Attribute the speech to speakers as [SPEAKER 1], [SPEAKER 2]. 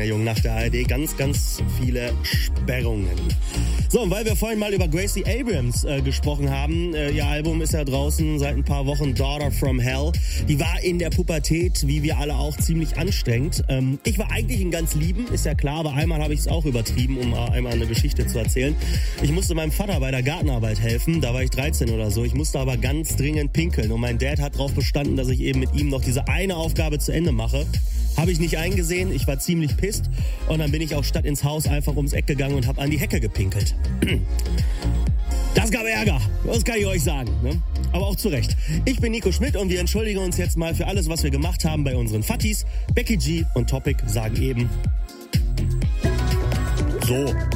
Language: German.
[SPEAKER 1] der Jungen nach der ARD. Ganz, ganz viele Sperrungen. So, und weil wir vorhin mal über Gracie Abrams gesprochen haben, ihr Album ist ja draußen seit ein paar Wochen, Daughter from Hell. Die war in der Pubertät, wie wir alle auch, ziemlich anstrengend. Ich war eigentlich ein ganz Lieben, ist ja klar, aber einmal habe ich es auch übertrieben, um einmal eine Geschichte zu erzählen. Ich musste meinem Vater bei der Gartenarbeit helfen, da war ich 13 oder so. Ich musste aber ganz dringend pinkeln und mein Dad hat darauf bestanden, dass ich eben mit ihm noch diese eine Aufgabe zu Ende mache. Habe ich nicht eingesehen, ich war ziemlich pisst und dann bin ich auch statt ins Haus einfach ums Eck gegangen und habe an die Hecke gepinkelt. Das gab Ärger, das kann ich euch sagen, ne? Aber auch zu Recht. Ich bin Nico Schmidt und wir entschuldigen uns jetzt mal für alles, was wir gemacht haben bei unseren Fattis. Becky G und Topic sagen eben so.